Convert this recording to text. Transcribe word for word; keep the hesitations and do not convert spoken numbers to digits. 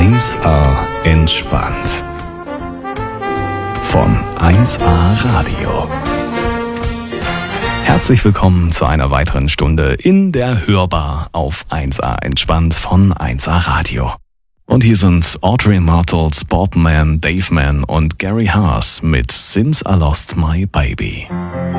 eins A entspannt. Von eins A Radio. Herzlich willkommen zu einer weiteren Stunde in der Hörbar auf eins A entspannt von eins A Radio. Und hier sind Audrey Martels, Bob Mann, Dave Mann und Gary Haas mit Since I Lost My Baby.